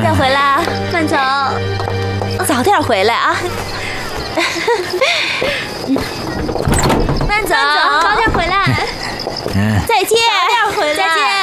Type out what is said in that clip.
点回来，慢走，早点回来啊！慢走，早点回来。再见，早点回来，再见。